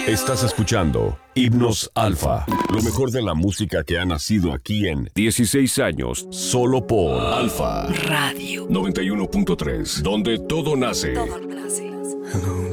Estás escuchando Himnos Alfa, lo mejor de la música que ha nacido aquí en 16 años, solo por Alfa Radio 91.3, donde todo nace. Todo nace. Hello,